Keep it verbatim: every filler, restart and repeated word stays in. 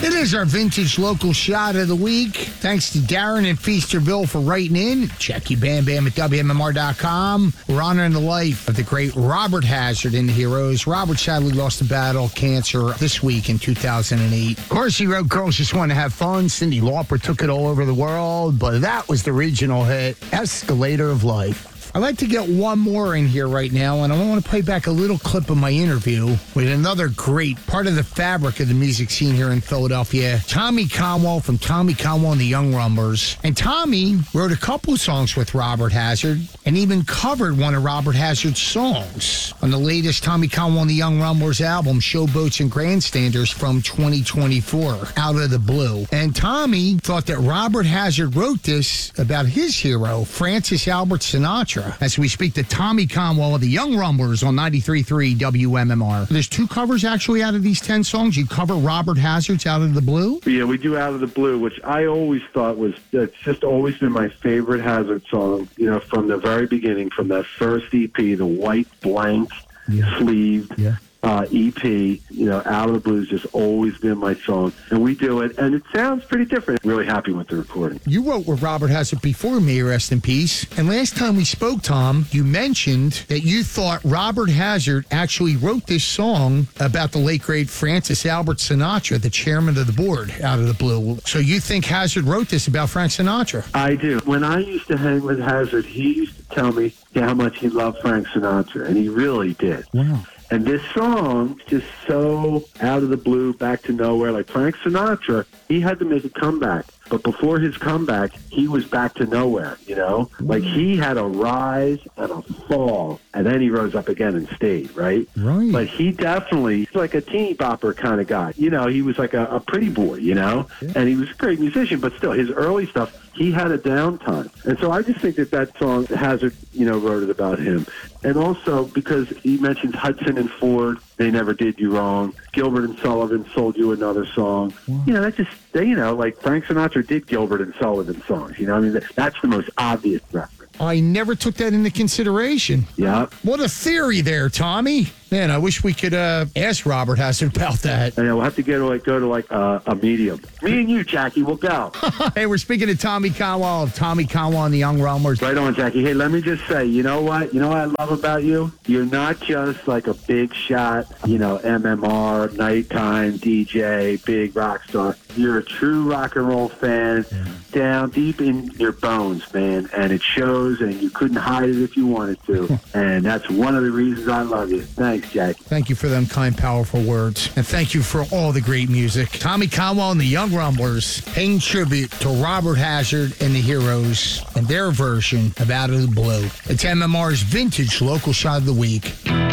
It is our vintage local shot of the week. Thanks to Darren in Feasterville for writing in. Check you Bam Bam at W M M R dot com. We're honoring the life of the great Robert Hazard in the Heroes. Robert sadly lost the battle of cancer this week in two thousand eight. Of course, he wrote Girls Just Want to Have Fun. Cyndi Lauper took it all over the world, but that was the original hit, Escalator of Life. I'd like to get one more in here right now, and I want to play back a little clip of my interview with another great part of the fabric of the music scene here in Philadelphia, Tommy Conwell from Tommy Conwell and the Young Rumblers. And Tommy wrote a couple songs with Robert Hazard and even covered one of Robert Hazard's songs on the latest Tommy Conwell and the Young Rumblers album, Showboats and Grandstanders from twenty twenty-four, Out of the Blue. And Tommy thought that Robert Hazard wrote this about his hero, Francis Albert Sinatra, as we speak to Tommy Conwell of the Young Rumblers on ninety-three point three W M M R. There's two covers actually out of these ten songs. You cover Robert Hazard's Out of the Blue? Yeah, we do Out of the Blue, which I always thought was, it's just always been my favorite Hazard song, you know, from the very beginning, from that first E P, the white blank Yeah. sleeved. Yeah. Uh, E P, you know, Out of the Blue's just always been my song. And we do it, and it sounds pretty different. Really happy with the recording. You wrote with Robert Hazard before me, rest in peace. And last time we spoke, Tom, you mentioned that you thought Robert Hazard actually wrote this song about the late, great Francis Albert Sinatra, the chairman of the board, Out of the Blue. So you think Hazard wrote this about Frank Sinatra? I do. When I used to hang with Hazard, he used to tell me how much he loved Frank Sinatra, and he really did. Wow. And this song, just so out of the blue, back to nowhere. Like Frank Sinatra, he had to make a comeback. But before his comeback, he was back to nowhere, you know? Like he had a rise and a fall, and then he rose up again and stayed, right? Right. But he definitely, he's like a teeny bopper kind of guy. You know, he was like a, a pretty boy, you know? Yeah. And he was a great musician, but still, his early stuff, he had a downtime. And so I just think that that song, Hazard, you know, wrote it about him. And also because he mentions Hudson and Ford, They Never Did You Wrong. Gilbert and Sullivan Sold You Another Song. Wow. You know, that just, they, you know, like Frank Sinatra did Gilbert and Sullivan songs. You know, I mean, that, that's the most obvious reference. I never took that into consideration. Yeah. What a theory there, Tommy. Man, I wish we could uh, ask Robert Hazard about that. And we'll have to get to like, go to like uh, a medium. Me and you, Jackie, we'll go. Hey, we're speaking to Tommy Conwell of Tommy Conwell and the Young Rumblers. Right on, Jackie. Hey, let me just say, you know what? You know what I love about you? You're not just like a big shot, you know, M M R, nighttime D J, big rock star. You're a true rock and roll fan, yeah. Down deep in your bones, man. And it shows, and you couldn't hide it if you wanted to. And that's one of the reasons I love you. Thanks, Jackie. Thank you for them kind, powerful words. And thank you for all the great music. Tommy Conwell and the Young Rumblers paying tribute to Robert Hazard and the Heroes and their version of Out of the Blue. It's M M R's Vintage Local Shot of the Week.